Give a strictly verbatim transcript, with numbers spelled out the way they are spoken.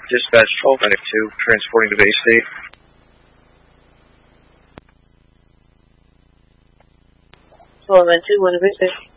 Dispatch twelve ninety-two, transporting to Bay State. twelve ninety-two, one to Bay State.